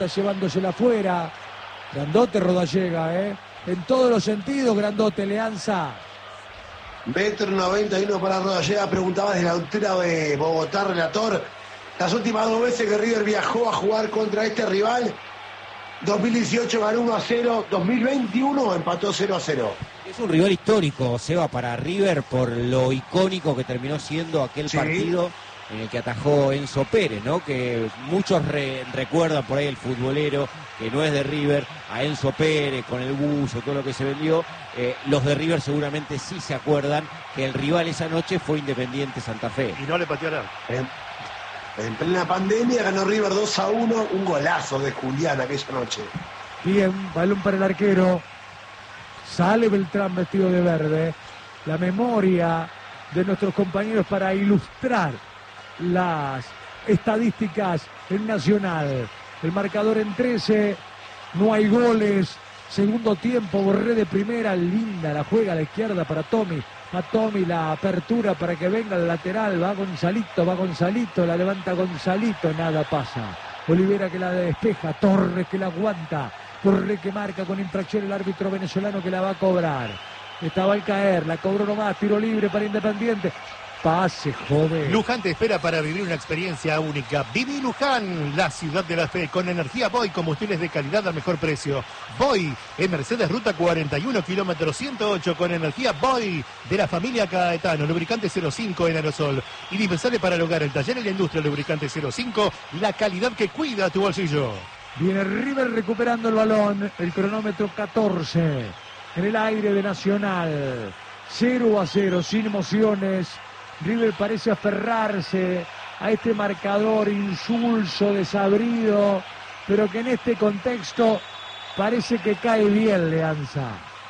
llevándosela afuera. Grandote Rodallega, en todos los sentidos, grandote Leanza. 1,91 m para Rodallega. Preguntaba desde la altura de Bogotá, relator. Las últimas 2 veces que River viajó a jugar contra este rival, 2018 ganó 1-0, 2021 empató 0-0. Es un rival histórico, Seba, para River por lo icónico que terminó siendo aquel partido en el que atajó Enzo Pérez, ¿no? Que muchos recuerdan por ahí el futbolero que no es de River, a Enzo Pérez con el buzo, todo lo que se vendió. Los de River seguramente sí se acuerdan que el rival esa noche fue Independiente Santa Fe. Y no le pateó nada. En plena pandemia ganó River 2-1, un golazo de Julián aquella noche. Bien, balón para el arquero. Sale Beltrán vestido de verde. La memoria de nuestros compañeros para ilustrar las estadísticas en Nacional. El marcador en 13, no hay goles. Segundo tiempo, Borré de primera, linda la juega a la izquierda para Tommy. A Tommy la apertura para que venga el lateral, va Gonzalito, la levanta Gonzalito, nada pasa. Olivera que la despeja, Torres que la aguanta, Borré que marca con infracción el árbitro venezolano que la va a cobrar. Estaba al caer, la cobró nomás, tiro libre para Independiente. Pase, joven. Luján te espera para vivir una experiencia única. Viví Luján, la ciudad de la fe, con energía Boy, combustibles de calidad al mejor precio. Boy, en Mercedes Ruta 41, kilómetro 108, con energía Boy, de la familia Caetano, lubricante 05 en aerosol. Indispensable para el hogar, el taller y la industria, lubricante 05, la calidad que cuida tu bolsillo. Viene River recuperando el balón, el cronómetro 14, en el aire de Nacional. 0-0, sin emociones. River parece aferrarse a este marcador insulso, desabrido, pero que en este contexto parece que cae bien Leanza.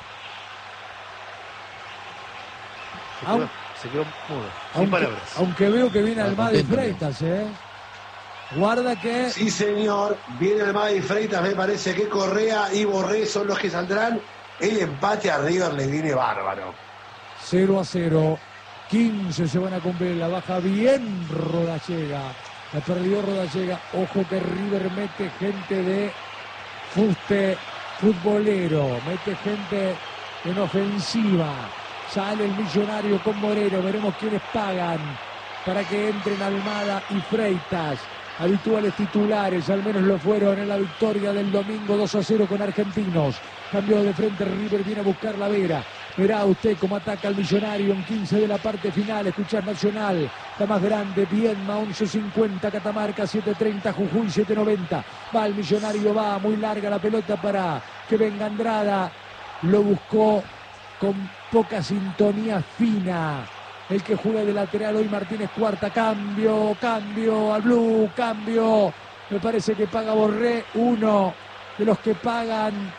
Se quedó mudo, sin palabras. Aunque veo que viene Almada y Freitas, Guarda que... Sí, señor, viene Almada y Freitas, me parece que Correa y Borré son los que saldrán. El empate a River le viene bárbaro. 0-0. 15 se van a cumplir, la baja bien Rodallega, la perdió Rodallega. Ojo que River mete gente de fuste futbolero, mete gente en ofensiva. Sale el Millonario con Moreno, veremos quiénes pagan para que entren Almada y Freitas, habituales titulares, al menos lo fueron en la victoria del domingo 2-0 con Argentinos. Cambió de frente River, viene a buscar la Vera. Verá usted cómo ataca el Millonario en 15 de la parte final. Escuchar Nacional, está más grande, Viedma 11.50, Catamarca 7.30, Jujuy 7.90. Va el Millonario, va muy larga la pelota para que venga Andrada. Lo buscó con poca sintonía fina. El que juega de lateral hoy Martínez Cuarta, cambio al blue, cambio. Me parece que paga Borré, uno de los que pagan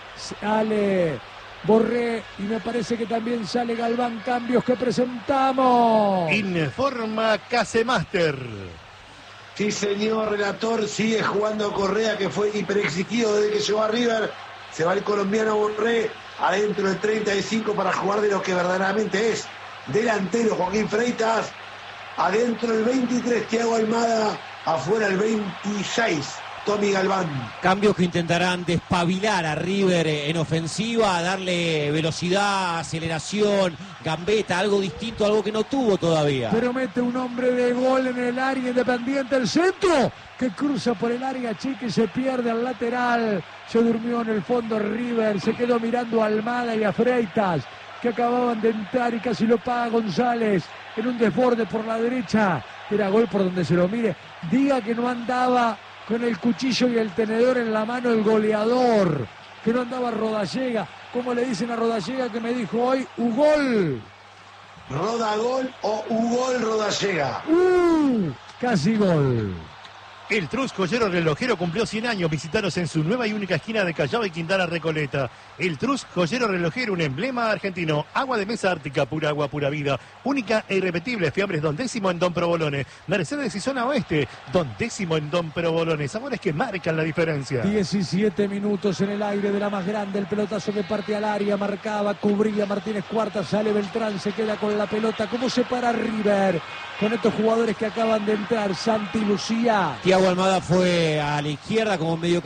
sale Borré y me parece que también sale Galván. Cambios que presentamos. Informa Casemaster. Sí, señor relator, sigue jugando Correa, que fue hiperexigido desde que llegó a River. Se va el colombiano Borré adentro del 35 para jugar de lo que verdaderamente es delantero Joaquín Freitas. Adentro el 23 Thiago Almada, afuera el 26 Tommy Galván. Cambios que intentarán despabilar a River en ofensiva, darle velocidad, aceleración, gambeta, algo distinto, algo que no tuvo todavía. Pero mete un hombre de gol en el área Independiente, el centro que cruza por el área chica y se pierde al lateral. Se durmió en el fondo River, se quedó mirando a Almada y a Freitas, que acababan de entrar y casi lo paga González en un desborde por la derecha. Era gol por donde se lo mire. Diga que no andaba con el cuchillo y el tenedor en la mano el goleador, que no andaba Rodallega. ¿Cómo le dicen a Rodallega que me dijo hoy? ¡Ugol! ¿Rodagol o Ugol Rodallega? Casi gol. El Trus Joyero Relojero cumplió 100 años. Visitaros en su nueva y única esquina de Callao y Quintana Recoleta. El Trus Joyero Relojero, un emblema argentino. Agua de mesa ártica, pura agua, pura vida. Única e irrepetible. Fiambres Don Décimo en Don Provolone. Mercedes y Zona Oeste. Don Décimo en Don Provolone. Sabores que marcan la diferencia. 17 minutos en el aire de la más grande. El pelotazo que parte al área. Marcaba, cubría Martínez Cuarta. Sale Beltrán, se queda con la pelota. ¿Cómo se para River con estos jugadores que acaban de entrar? Santi Lucía. Thiago Almada fue a la izquierda como medio